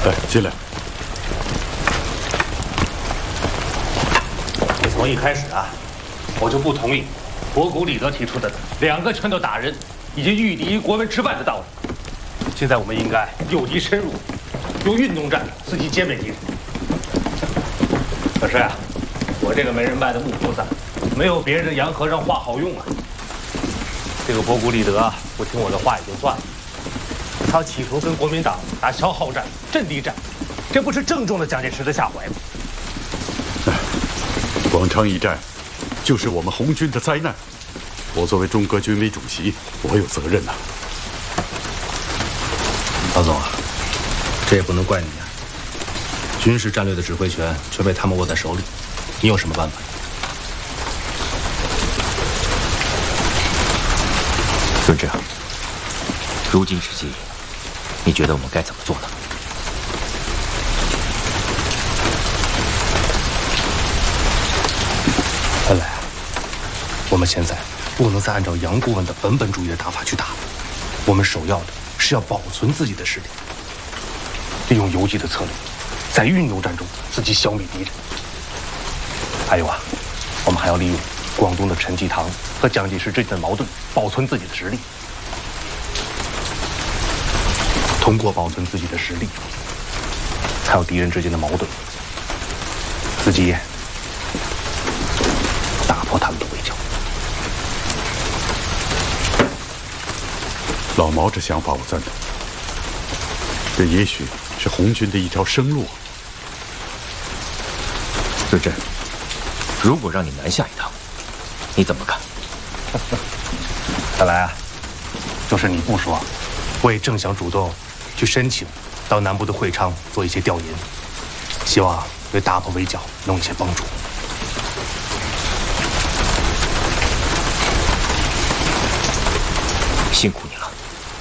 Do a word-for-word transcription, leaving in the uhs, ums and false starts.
来，进来。 从一开始啊，我就不同意博古李德提出的两个拳头打人以及御敌国门吃饭的道理。现在我们应该诱敌深入，用运动战伺机歼灭敌人。可是啊，我这个没人脉的木菩萨，没有别人的洋和尚话好用啊。这个博古李德啊，不听我的话也就算了，他企图跟国民党打消耗战、阵地战，这不是正中了蒋介石的下怀吗？ 广昌一战，就是我们红军的灾难。我作为中革军委主席，我有责任呐、啊。 老总啊，这也不能怪你啊。军事战略的指挥权却被他们握在手里，你有什么办法？ 孙志，如今之计，你觉得我们该怎么做呢？ 看来，我们现在不能再按照杨顾问的本本主义的打法去打了。我们首要的是要保存自己的实力，利用游击的策略，在运动战中自己消灭敌人。还有啊，我们还要利用广东的陈济棠和蒋介石之间的矛盾，保存自己的实力。通过保存自己的实力，还有敌人之间的矛盾，自己打破他们的围剿。 老毛这想法我赞同，这也许是红军的一条生路。 孙震，如果让你南下一趟，你怎么看？ 看来啊，就是你不说，我也正想主动去申请到南部的会昌做一些调研，希望对打破围剿能有一些帮助。 辛苦你。